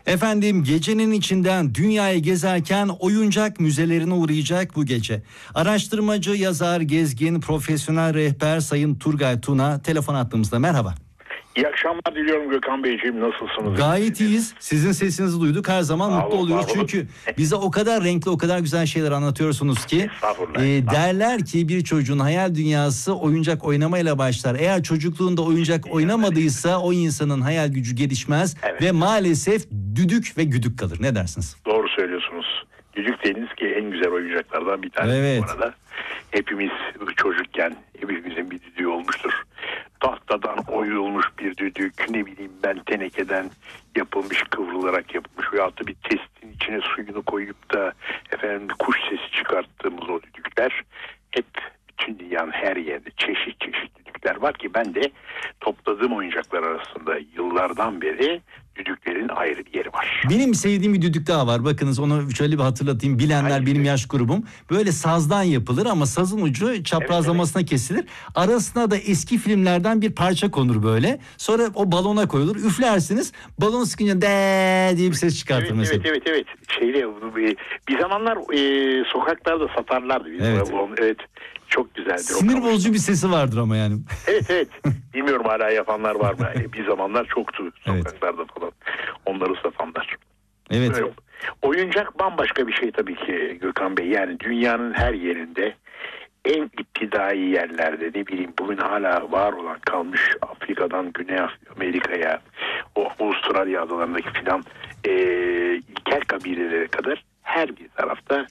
Efendim gecenin içinden dünyayı gezerken oyuncak müzelerine uğrayacak bu gece. Araştırmacı, yazar, gezgin, profesyonel rehber Sayın Turgay Tuna telefon attığımızda. Merhaba. İyi akşamlar diliyorum Gökhan Beyciğim, nasılsınız? Gayet iyiyiz. Sizin sesinizi duyduk. Her zaman mutlu oluyoruz. Çünkü bize o kadar renkli, o kadar güzel şeyler anlatıyorsunuz ki. Derler ki bir çocuğun hayal dünyası oyuncak oynamayla başlar. Eğer çocukluğunda oyuncak oynamadıysa o insanın hayal gücü gelişmez. Evet. Ve maalesef düdük ve güdük kalır. Ne dersiniz? Doğru söylüyorsunuz. Düdük deniz ki en güzel oyuncaklardan bir tanesi. Evet. Bu arada. Hepimiz çocukken hepimizin bir düdüğü olmuştur. Tahtadan oyulmuş bir düdük, ne bileyim ben tenekeden yapılmış, kıvrılarak yapılmış veyahut da bir testin içine suyunu koyup da kuş sesi çıkarttığımız o düdükler hep bütün dünyanın her yerinde çeşit çeşit düdükler var ki ben de topladığım oyuncaklar arasında yıllardan beri düdüklerin ayrı bir yeri var. Benim sevdiğim bir düdük daha var. Bakınız onu şöyle bir hatırlatayım. Bilenler benim yaş grubum. Böyle sazdan yapılır ama sazın ucu çaprazlamasına kesilir. Arasına da eski filmlerden bir parça konur böyle. Sonra o balona koyulur. Üflersiniz. Balonu sıkınca de diye bir ses çıkartır mesela. Evet. Bir zamanlar sokaklarda satarlardı. Evet. Çok güzeldir. Sinir bozucu bir sesi vardır ama yani. Evet. Bilmiyorum hala yapanlar var mı? Bir zamanlar çoktu sokaklarda falan. Onları satanlar. Evet. Oyuncak bambaşka bir şey tabii ki Gökhan Bey. Yani dünyanın her yerinde en iptidai yerlerde, ne bileyim bugün hala var olan kalmış Afrika'dan Güney Amerika'ya, o Avustralya adalarındaki filan ilkel kabilelere kadar her bir tarafta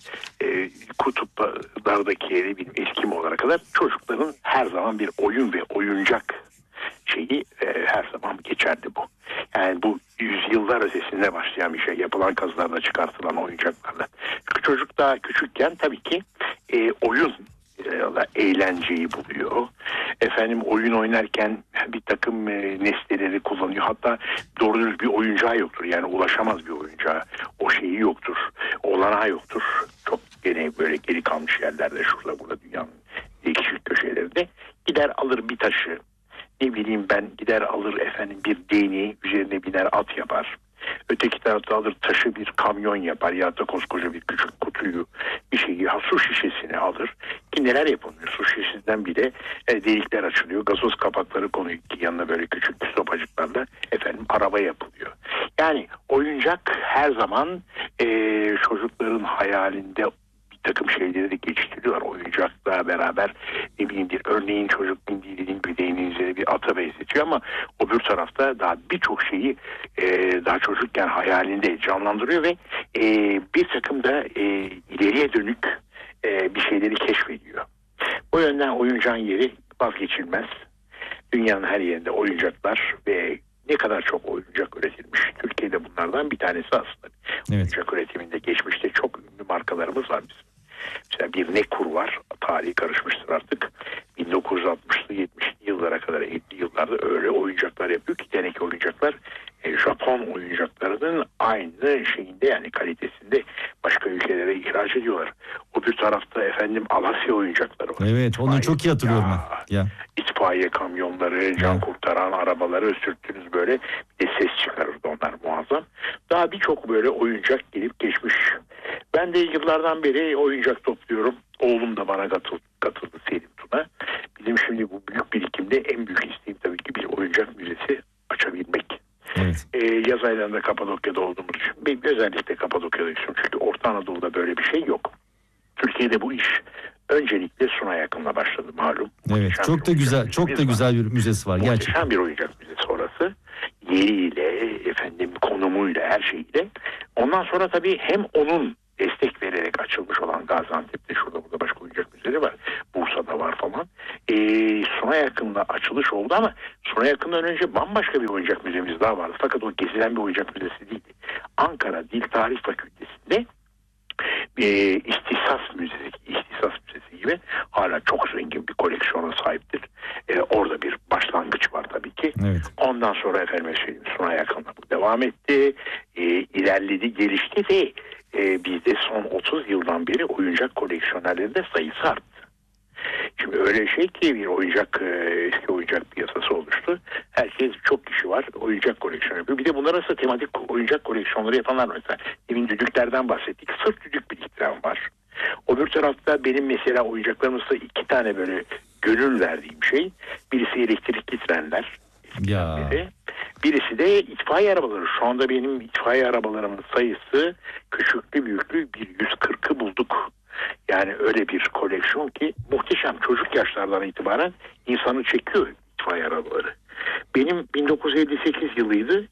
kutuplardaki Eskimo'lara kadar çocukların her zaman bir oyun ve oyuncak şeyi her zaman geçerli bu. Yani bu yüzyıllar ötesinde başlayan bir şey. Yapılan kazılarda çıkartılan oyuncaklarla. Çünkü çocuk daha küçükken tabii ki oyun eğlenceyi buluyor. Oyun oynarken bir takım nesneleri kullanıyor. Hatta doğru düz bir oyuncağı yoktur. Yani ulaşamaz bir oyuncağı. O şeyi yoktur. Olanağı yoktur. Çok gene böyle geri kalmış yerlerde, şurada burada dünyanın değişik köşelerinde gider alır bir taşı. Ne bileyim ben gider alır bir değneği, üzerine biner at yapar. Öteki tarafta alır taşı bir kamyon yapar ya da koskoca bir küçük kutuyu, bir şeyi, su şişesini alır. Ki neler yapılıyor? Su şişesinden bile delikler açılıyor. Gazoz kapakları konuyor ki yanına böyle küçük sopacıklarla araba yapılıyor. Yani oyuncak her zaman çocukların hayalinde bir takım şeyleri de geçiştiriyorlar. Oyuncakla beraber ne bileyim örneğin çocuk bindiğinin bileğinin üzerine bir ata benzetiyor ama öbür tarafta daha birçok şeyi daha çocukken hayalinde canlandırıyor ve bir takım da ileriye dönük bir şeyleri keşfediyor. O yönden oyuncağın yeri vazgeçilmez. Dünyanın her yerinde oyuncaklar ve ne kadar çok oyuncak üretilmiş. Türkiye'de bunlardan bir tanesi aslında. Evet. Oyuncak üretiminde geçmişte çok ünlü markalarımız var bizim. Mesela bir Nekur var. Tarihi karışmıştır artık. 1960'lı 70'li yıllara kadar 50 yıllarda öyle oyuncaklar yapıyor ki teneke oyuncaklar Japon oyuncaklarının aynı şeyinde yani kalitesinde başka ülkelere ihraç ediyorlar. O bir tarafta Alasya oyuncakları var. Evet, onu çok iyi hatırlıyorum ben. Ya. İtfaiye kamyonları, can kurtaran arabaları sürttünüz böyle. Bir de ses çıkarırdı onlar muazzam. Daha birçok böyle oyuncak gelip geçmiş. Ben de yıllardan beri oyuncak topluyorum. Oğlum da bana katıldı Selim Tuna. Bizim şimdi bu büyük birikimde en büyük isteğim tabii ki bir oyuncak müzesi açabilmek. Evet. Yaz aylarında Kapadokya'da olduğumuz için. Ben özellikle Kapadokya'da istiyorum. Çünkü Orta Anadolu'da böyle bir şey yok. Türkiye'de bu iş öncelikle Sunay Akın'la başladı malum. Evet, çok da güzel bir müzesi var gerçekten. Muhteşem bir oyuncak müzesi orası. Yeriyle, konumuyla, her şeyiyle. Ondan sonra tabii hem onun destek vererek açılmış olan Gaziantep'te şurada burada başka oyuncak müzeleri var. Bursa'da var falan. Sunay Akın'la açılış oldu ama Sunay Akın'dan önce bambaşka bir oyuncak müzemiz daha vardı. Fakat o gezilen bir oyuncak müzesi değildi. Ankara Dil Tarih Fakültesi'nde İhtisas Müzesi gibi hala çok zengin bir koleksiyona sahiptir. Orada bir başlangıç var tabii ki. Evet. Ondan sonra Sunay Akın'la bu devam etti. İlerledi, gelişti ve bizde son 30 yıldan beri oyuncak koleksiyonerlerinde sayısı arttı. Şimdi öyle şey ki bir eski oyuncak piyasası oluştu. Herkes, çok kişi var oyuncak koleksiyonu yapıyor. Bir de bunlar arasında tematik oyuncak koleksiyonları yapanlar var. Mesela demin düdüklerden bahsettik. Sırf düdük biriktiren var. Öbür tarafta benim mesela oyuncaklarımızda 2 tane böyle gönül verdiğim şey. Birisi elektrikli trenler. Ya. Birisi de itfaiye arabaları. Şu anda benim itfaiye arabalarımın sayısı küçüklü büyüklü bir 140'ı bulduk. Yani öyle bir koleksiyon ki muhteşem, çocuk yaşlardan itibaren insanı çekiyor itfaiye arabaları. Benim 1958 yılıydı.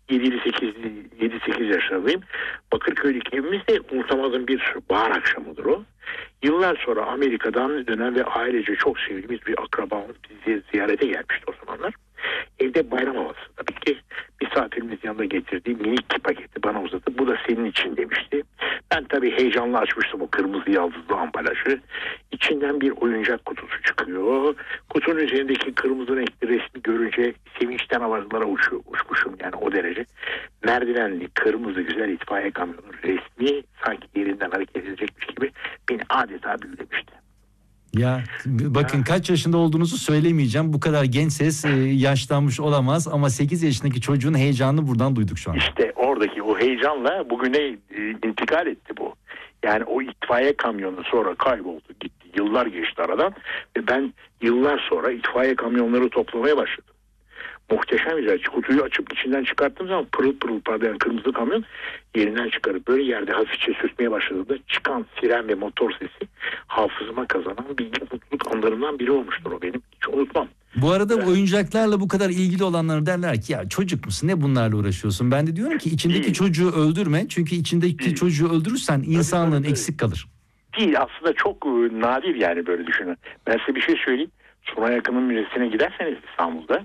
7-8 yaşındayım. Bakırköy'deki evimiz de unutamadığım bir bahar akşamıdır o. Yıllar sonra Amerika'dan dönen ve ailece çok sevdiğimiz bir akrabamız bizi ziyarete gelmişti o zamanlar. Evde bayram havası tabii ki. Misafirimiz yanında getirdiği minik paketi bana uzatıp bu da senin için demişti. Ben tabii heyecanla açmıştım o kırmızı yaldızlı ambalajı. İçinden bir oyuncak kutusu çıkıyor. Kutunun üzerindeki kırmızı renkli resmi görünce sevinçten havalara uçmuşum yani o derece. Merdivenli kırmızı güzel itfaiye kamyonu resmi sanki yerinden hareket edecekmiş gibi beni adeta büyülemişti. Ya bakın kaç yaşında olduğunuzu söylemeyeceğim. Bu kadar genç ses yaşlanmış olamaz ama 8 yaşındaki çocuğun heyecanını buradan duyduk şu an. İşte oradaki o heyecanla bugüne intikal etti bu. Yani o itfaiye kamyonu sonra kayboldu gitti. Yıllar geçti aradan ve ben yıllar sonra itfaiye kamyonları toplamaya başladım. Muhteşem güzel. Kutuyu açıp içinden çıkarttığım zaman pırıl pırıl parlayan kırmızı kamyon yerinden çıkarıp böyle yerde hafifçe sürtmeye başladığında çıkan siren ve motor sesi hafızıma kazanan bir mutluluk anlarımdan biri olmuştur o benim. Hiç unutmam. Bu arada oyuncaklarla bu kadar ilgili olanlar derler ki ya çocuk musun, ne bunlarla uğraşıyorsun? Ben de diyorum ki içindeki çocuğu öldürme. Çünkü içindeki çocuğu öldürürsen insanlığın eksik kalır. Değil, aslında çok nadir yani böyle düşünün. Ben size bir şey söyleyeyim. Sunay Akın'ın müzesine giderseniz İstanbul'da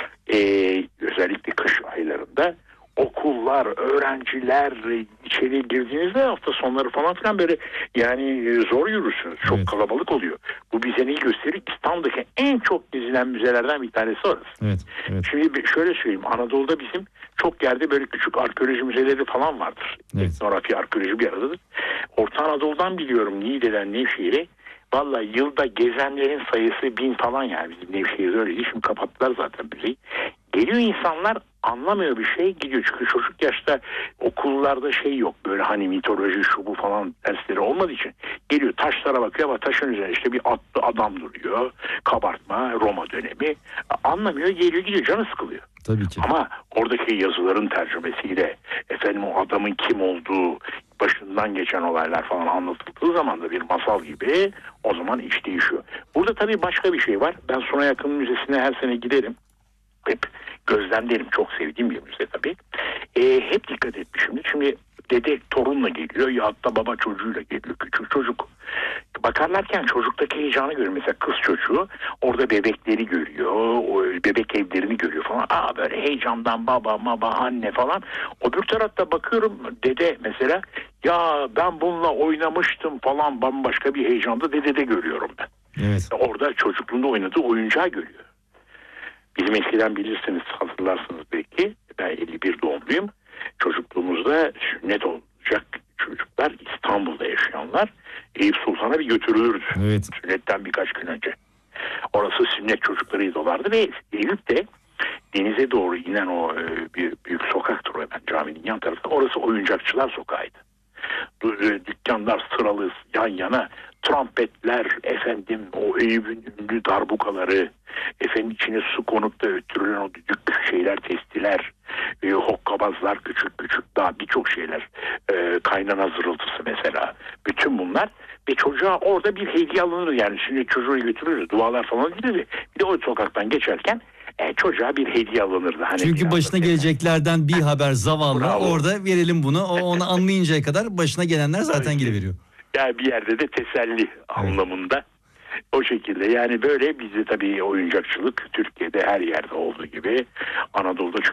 özellikle kış aylarında okullar, öğrenciler içeri girdiğinizde hafta sonları falan filan böyle yani zor yürürsünüz. Çok kalabalık oluyor. Bu bize neyi gösterir? İstanbul'daki en çok gezilen müzelerden bir tanesi orası. Evet. Şimdi şöyle söyleyeyim. Anadolu'da bizim çok yerde böyle küçük arkeoloji müzeleri falan vardır. Etnografi, arkeoloji bir aradadır. Orta Anadolu'dan biliyorum Niğde'den Nevşehir'e. Vallahi yılda gezenlerin sayısı 1000 falan yani. Bizim Nevşehir'de öyleydi. Şimdi kapattılar zaten müzeyi. Geliyor insanlar, anlamıyor bir şey, gidiyor. Çünkü çocuk yaşta okullarda şey yok. Böyle hani mitoloji şu bu falan dersleri olmadığı için geliyor, taşlara bakıyor ama taşın üzerine işte bir atlı adam duruyor. Kabartma, Roma dönemi. Anlamıyor, geliyor gidiyor, canı sıkılıyor. Tabii ki. Ama oradaki yazıların tercümesiyle efendim o adamın kim olduğu, başından geçen olaylar falan anlatıldığı zaman da bir masal gibi o zaman iş değişiyor. Burada tabii başka bir şey var. Ben Sunay Akın Müzesi'ne her sene giderim. Hep gözlemlerim. Çok sevdiğim bir müze tabii. Hep dikkat etmişimdir. Şimdi dede torunla geliyor ya da baba çocuğuyla geliyor. Küçük çocuk. Bakarlarken çocuktaki heyecanı görüyor. Mesela kız çocuğu orada bebekleri görüyor. O bebek evlerini görüyor falan. Böyle heyecandan baba, anne falan. Öbür tarafta bakıyorum dede mesela ya ben bununla oynamıştım falan, bambaşka bir heyecanda dedede görüyorum ben. Evet. Orada çocukluğunda oynadığı oyuncağı görüyor. Bizim eskiden bilirsiniz, hatırlarsınız belki. Ben 51 doğumluyum. Çocukluğumuzda sünnet olacak çocuklar İstanbul'da yaşayanlar Eyüp Sultan'a bir götürülürdü. Evet. Sünnetten birkaç gün önce. Orası sünnet çocukları izliyorlardı ve Eyüp de denize doğru inen o bir büyük sokaktır o hemen caminin yan tarafında. Orası oyuncakçılar sokağıydı. Dükkanlar sıralı yan yana, trompetler, efendim o Eyüp'ün ünlü darbukaları, efendim içine su konup da öttürülen o düdük şeyler, testiler, hokkabazlar, küçük daha birçok şeyler, kaynana zırıltısı mesela, bütün bunlar ve çocuğa orada bir hediye alınır yani. Şimdi çocuğu götürür, dualar falan edilirdi. Bir de o sokaktan geçerken çocuğa bir hediye alınırdı. Hani çünkü başına geleceklerden bir haber zavallı. Bravo. Orada verelim bunu. O onu anlayıncaya kadar başına gelenler zaten geliveriyor. Yani bir yerde de teselli anlamında. O şekilde yani böyle bizde tabii oyuncakçılık Türkiye'de her yerde olduğu gibi Anadolu'da